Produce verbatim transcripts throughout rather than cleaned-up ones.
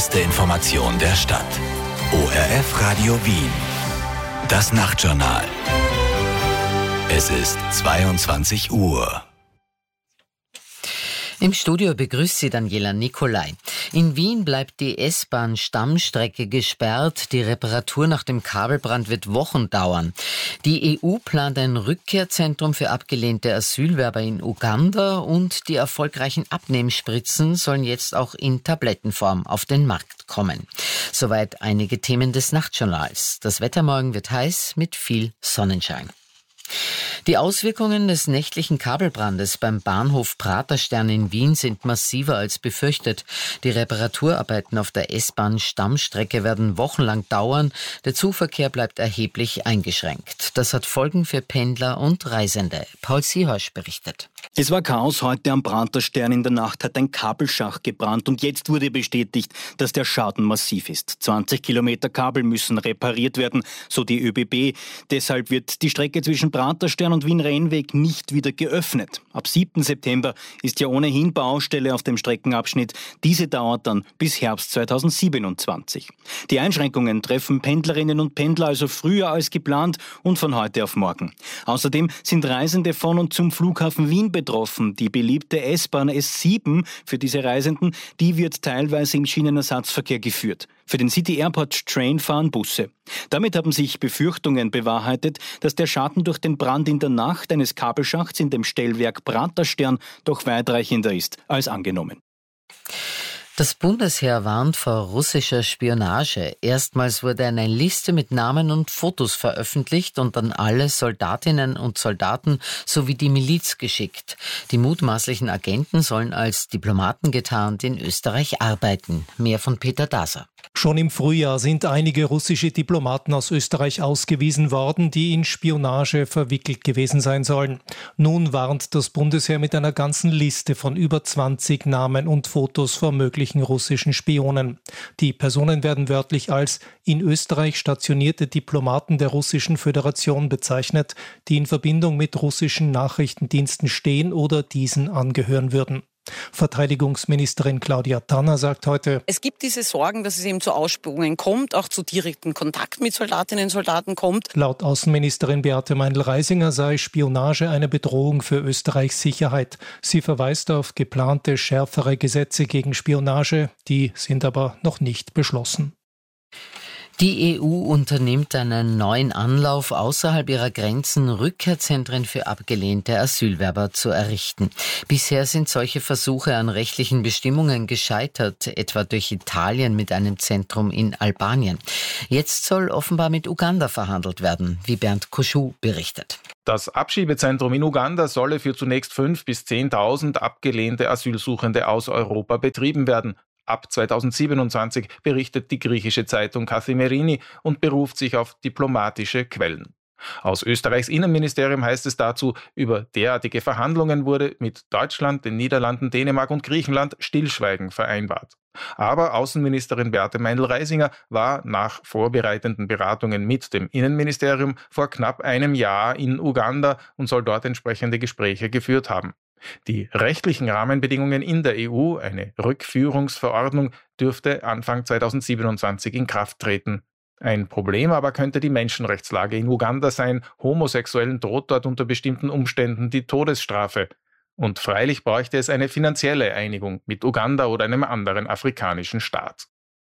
beste Information der Stadt. O R F Radio Wien. Das Nachtjournal. Es ist zweiundzwanzig Uhr. Im Studio begrüßt Sie Daniela Nicolai. In Wien bleibt die S-Bahn-Stammstrecke gesperrt. Die Reparatur nach dem Kabelbrand wird Wochen dauern. Die E U plant ein Rückkehrzentrum für abgelehnte Asylwerber in Uganda und die erfolgreichen Abnehmspritzen sollen jetzt auch in Tablettenform auf den Markt kommen. Soweit einige Themen des Nachtjournals. Das Wetter morgen wird heiß mit viel Sonnenschein. Die Auswirkungen des nächtlichen Kabelbrandes beim Bahnhof Praterstern in Wien sind massiver als befürchtet. Die Reparaturarbeiten auf der S-Bahn-Stammstrecke werden wochenlang dauern. Der Zugverkehr bleibt erheblich eingeschränkt. Das hat Folgen für Pendler und Reisende. Paul Siehorsch berichtet. Es war Chaos heute am Praterstern. In der Nacht hat ein Kabelschacht gebrannt und jetzt wurde bestätigt, dass der Schaden massiv ist. zwanzig Kilometer Kabel müssen repariert werden, so die ÖBB. Deshalb wird die Strecke zwischen Praterstern und Wien-Rennweg nicht wieder geöffnet. Ab siebten September ist ja ohnehin Baustelle auf dem Streckenabschnitt. Diese dauert dann bis Herbst zweitausendsiebenundzwanzig. Die Einschränkungen treffen Pendlerinnen und Pendler also früher als geplant und von heute auf morgen. Außerdem sind Reisende von und zum Flughafen Wien betroffen. Die beliebte S-Bahn S sieben für diese Reisenden, die wird teilweise im Schienenersatzverkehr geführt. Für den City Airport Train fahren Busse. Damit haben sich Befürchtungen bewahrheitet, dass der Schaden durch den Brand in der Nacht eines Kabelschachts in dem Stellwerk Praterstern doch weitreichender ist als angenommen. Das Bundesheer warnt vor russischer Spionage. Erstmals wurde eine Liste mit Namen und Fotos veröffentlicht und an alle Soldatinnen und Soldaten sowie die Miliz geschickt. Die mutmaßlichen Agenten sollen als Diplomaten getarnt in Österreich arbeiten. Mehr von Peter Daser. Schon im Frühjahr sind einige russische Diplomaten aus Österreich ausgewiesen worden, die in Spionage verwickelt gewesen sein sollen. Nun warnt das Bundesheer mit einer ganzen Liste von über zwanzig Namen und Fotos vor möglichen russischen Spionen. Die Personen werden wörtlich als in Österreich stationierte Diplomaten der Russischen Föderation bezeichnet, die in Verbindung mit russischen Nachrichtendiensten stehen oder diesen angehören würden. Verteidigungsministerin Claudia Tanner sagt heute: Es gibt diese Sorgen, dass es eben zu Ausspähungen kommt, auch zu direkten Kontakt mit Soldatinnen und Soldaten kommt. Laut Außenministerin Beate Meindl-Reisinger sei Spionage eine Bedrohung für Österreichs Sicherheit. Sie verweist auf geplante schärfere Gesetze gegen Spionage, die sind aber noch nicht beschlossen. Die E U unternimmt einen neuen Anlauf, außerhalb ihrer Grenzen Rückkehrzentren für abgelehnte Asylwerber zu errichten. Bisher sind solche Versuche an rechtlichen Bestimmungen gescheitert, etwa durch Italien mit einem Zentrum in Albanien. Jetzt soll offenbar mit Uganda verhandelt werden, wie Bernd Koschuh berichtet. Das Abschiebezentrum in Uganda solle für zunächst fünf bis zehntausend abgelehnte Asylsuchende aus Europa betrieben werden. Ab zweitausendsiebenundzwanzig berichtet die griechische Zeitung Kathimerini und beruft sich auf diplomatische Quellen. Aus Österreichs Innenministerium heißt es dazu, über derartige Verhandlungen wurde mit Deutschland, den Niederlanden, Dänemark und Griechenland Stillschweigen vereinbart. Aber Außenministerin Beate Meindl-Reisinger war nach vorbereitenden Beratungen mit dem Innenministerium vor knapp einem Jahr in Uganda und soll dort entsprechende Gespräche geführt haben. Die rechtlichen Rahmenbedingungen in der E U, eine Rückführungsverordnung, dürfte Anfang zweitausendsiebenundzwanzig in Kraft treten. Ein Problem aber könnte die Menschenrechtslage in Uganda sein. Homosexuellen droht dort unter bestimmten Umständen die Todesstrafe. Und freilich bräuchte es eine finanzielle Einigung mit Uganda oder einem anderen afrikanischen Staat.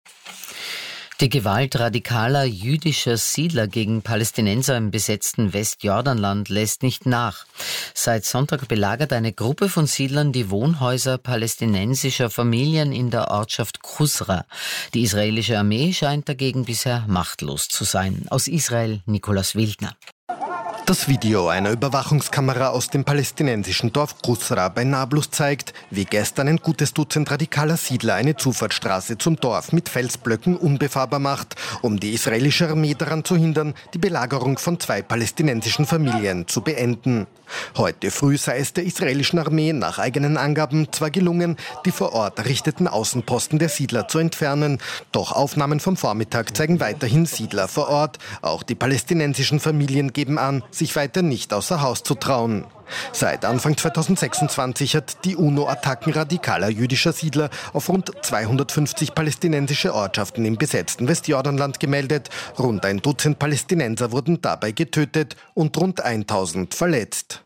Die Gewalt radikaler jüdischer Siedler gegen Palästinenser im besetzten Westjordanland lässt nicht nach. Seit Sonntag belagert eine Gruppe von Siedlern die Wohnhäuser palästinensischer Familien in der Ortschaft Kusra. Die israelische Armee scheint dagegen bisher machtlos zu sein. Aus Israel Nikolaus Wildner. Das Video einer Überwachungskamera aus dem palästinensischen Dorf Kusra bei Nablus zeigt, wie gestern ein gutes Dutzend radikaler Siedler eine Zufahrtsstraße zum Dorf mit Felsblöcken unbefahrbar macht, um die israelische Armee daran zu hindern, die Belagerung von zwei palästinensischen Familien zu beenden. Heute früh sei es der israelischen Armee nach eigenen Angaben zwar gelungen, die vor Ort errichteten Außenposten der Siedler zu entfernen, doch Aufnahmen vom Vormittag zeigen weiterhin Siedler vor Ort. Auch die palästinensischen Familien geben an, sich weiter nicht außer Haus zu trauen. Seit Anfang zweitausendsechsundzwanzig hat die UNO Attacken radikaler jüdischer Siedler auf rund zweihundertfünfzig palästinensische Ortschaften im besetzten Westjordanland gemeldet. Rund ein Dutzend Palästinenser wurden dabei getötet und rund tausend verletzt.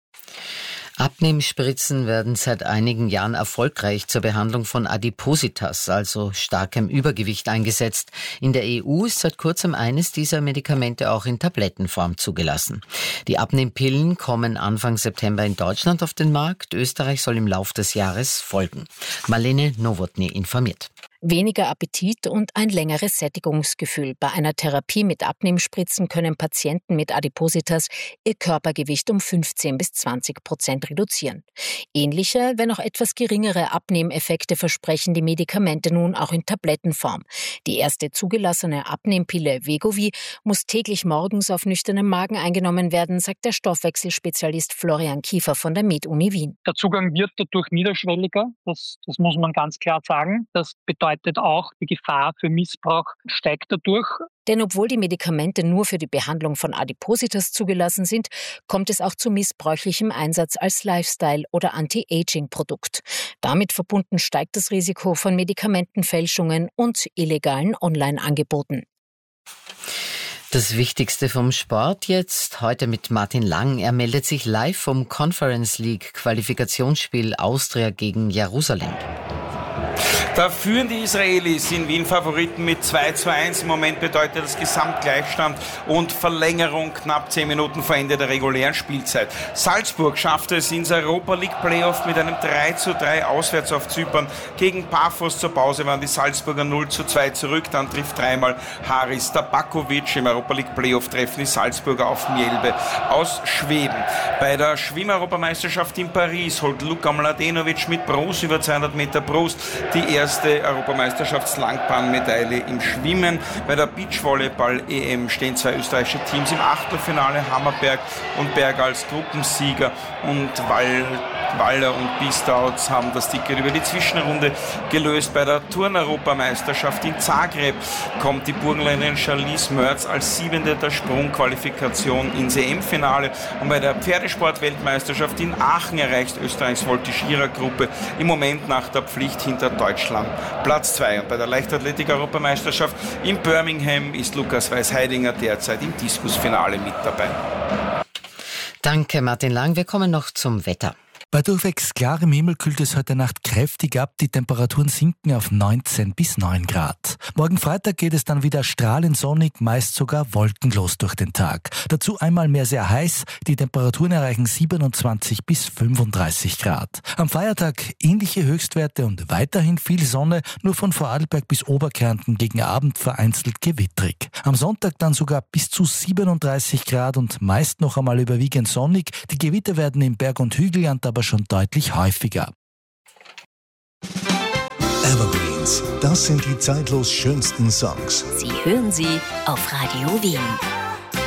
Abnehmspritzen werden seit einigen Jahren erfolgreich zur Behandlung von Adipositas, also starkem Übergewicht, eingesetzt. In der E U ist seit kurzem eines dieser Medikamente auch in Tablettenform zugelassen. Die Abnehmpillen kommen Anfang September in Deutschland auf den Markt. Österreich soll im Lauf des Jahres folgen. Marlene Nowotny informiert. Weniger Appetit und ein längeres Sättigungsgefühl. Bei einer Therapie mit Abnehmspritzen können Patienten mit Adipositas ihr Körpergewicht um fünfzehn bis zwanzig Prozent reduzieren. Ähnliche, wenn auch etwas geringere Abnehmeffekte versprechen die Medikamente nun auch in Tablettenform. Die erste zugelassene Abnehmpille Wegovy muss täglich morgens auf nüchternem Magen eingenommen werden, sagt der Stoffwechselspezialist Florian Kiefer von der Med-Uni Wien. Der Zugang wird dadurch niederschwelliger, das, das muss man ganz klar sagen. Das bedeutet auch, die Gefahr für Missbrauch steigt dadurch. Denn obwohl die Medikamente nur für die Behandlung von Adipositas zugelassen sind, kommt es auch zu missbräuchlichem Einsatz als Lifestyle- oder Anti-Aging-Produkt. Damit verbunden steigt das Risiko von Medikamentenfälschungen und illegalen Online-Angeboten. Das Wichtigste vom Sport jetzt, heute mit Martin Lang. Er meldet sich live vom Conference League Qualifikationsspiel Austria gegen Jerusalem. Da führen die Israelis in Wien Favoriten mit zwei zu eins. Im Moment bedeutet das Gesamtgleichstand und Verlängerung knapp zehn Minuten vor Ende der regulären Spielzeit. Salzburg schaffte es ins Europa League Playoff mit einem drei zu drei auswärts auf Zypern. Gegen Paphos zur Pause waren die Salzburger null zu zwei zurück. Dann trifft dreimal Haris Tabakovic. Im Europa League Playoff treffen die Salzburger auf Mjelbe aus Schweden. Bei der Schwimm-Europameisterschaft in Paris holt Luka Mladenovic mit Bronze über zweihundert Meter Brust die erste Europameisterschafts-Langbahnmedaille im Schwimmen. Bei der Beachvolleyball-E M stehen zwei österreichische Teams im Achtelfinale, Hammerberg und Berg als Gruppensieger und Wall, Waller und Bistouts haben das Ticket über die Zwischenrunde gelöst. Bei der Turn-Europameisterschaft in Zagreb kommt die Burgenländerin Charlize Mörz als Siebende der Sprungqualifikation ins E M-Finale und bei der Pferdesport-Weltmeisterschaft in Aachen erreicht Österreichs Voltigierer-Gruppe im Moment nach der Pflicht hinter Deutschland Platz zwei. Und bei der Leichtathletik-Europameisterschaft in Birmingham ist Lukas Weiß-Heidinger derzeit im Diskusfinale mit dabei. Danke, Martin Lang. Wir kommen noch zum Wetter. Bei durchwegs klarem Himmel kühlt es heute Nacht kräftig ab. Die Temperaturen sinken auf neunzehn bis neun Grad. Morgen Freitag geht es dann wieder strahlend sonnig, meist sogar wolkenlos durch den Tag. Dazu einmal mehr sehr heiß. Die Temperaturen erreichen siebenundzwanzig bis fünfunddreißig Grad. Am Feiertag ähnliche Höchstwerte und weiterhin viel Sonne, nur von Vorarlberg bis Oberkärnten gegen Abend vereinzelt gewittrig. Am Sonntag dann sogar bis zu siebenunddreißig Grad und meist noch einmal überwiegend sonnig. Die Gewitter werden im Berg- und Hügelland aber schon deutlich häufiger. Evergreens, das sind die zeitlos schönsten Songs. Sie hören sie auf Radio Wien.